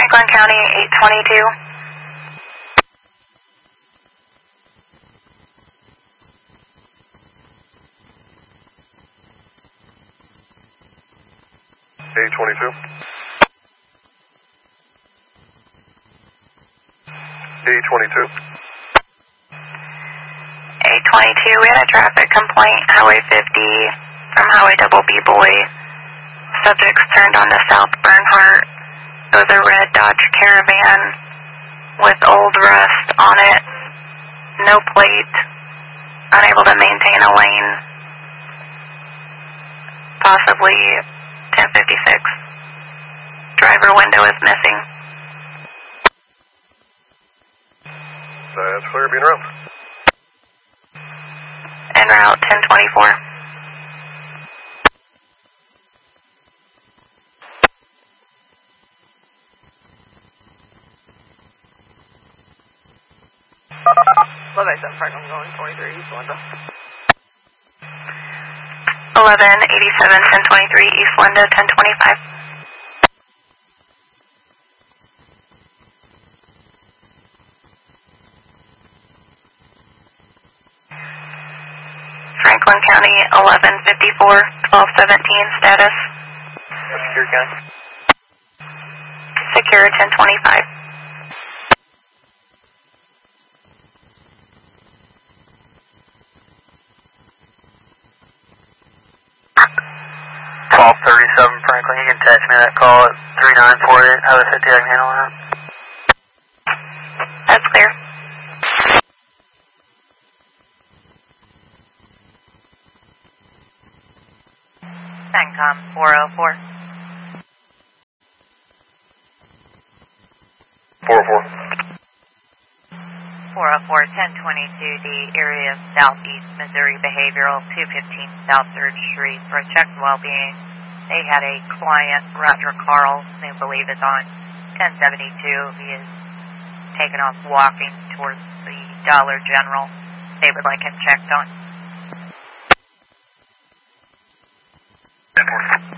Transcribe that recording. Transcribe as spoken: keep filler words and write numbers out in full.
Franklin County, eight twenty-two. eight twenty-two. eight twenty-two. eight twenty-two, we had a traffic complaint, Highway fifty, from Highway Double B Boy. Subjects turned onto South Bernhardt. It was a red Dodge Caravan with old rust on it, no plate, unable to maintain a lane, possibly ten fifty-six. Driver window is missing. That's clear, being around. En route, ten twenty-four. eleven eighty-seven Franklin going twenty-three East Linda. eleven eighty-seven, ten twenty-three East Linda, ten twenty-five. Franklin County, eleven fifty-four, twelve seventeen status. Secure County. Secure, ten twenty-five. twelve thirty-seven Franklin, you can text me that call at three nine four eight. Highway fifty, I can handle that. That's clear. CENTCOM four oh four. four oh four. four oh four, ten twenty-two, the area of Southeast Missouri Behavioral, two fifteen South third Street, for a check well-being. They had a client, Roger Carl, they believe is on ten seventy-two. He is taken off walking towards the Dollar General. They would like him checked on. ten four.